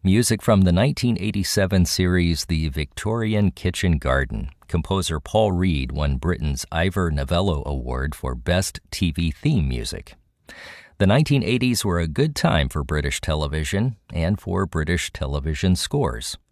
Music from the 1987 series The Victorian Kitchen Garden. Composer Paul Reed won Britain's Ivor Novello Award for Best TV Theme Music. The 1980s were a good time for British television and for British television scores.